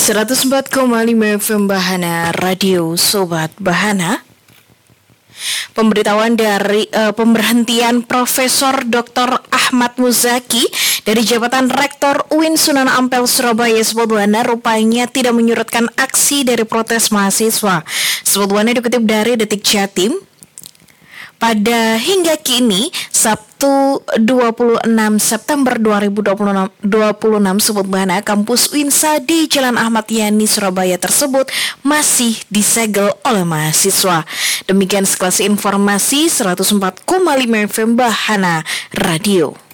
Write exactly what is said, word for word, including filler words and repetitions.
seratus empat koma lima F M Bahana Radio Sobat Bahana. Pemberitahuan dari uh, pemberhentian Profesor Doktor Ahmad Muzaki dari jabatan Rektor U I N Sunan Ampel Surabaya Sobat Bahana rupanya tidak menyurutkan aksi dari protes mahasiswa. Sobat Bahana dikutip dari Detik Jatim. Pada hingga kini, Sabtu dua puluh enam September dua ribu dua puluh enam, Sobat Bahana, kampus U I N S A di Jalan Ahmad Yani, Surabaya tersebut masih disegel oleh mahasiswa. Demikian sekelas informasi seratus empat koma lima F M Bahana Radio.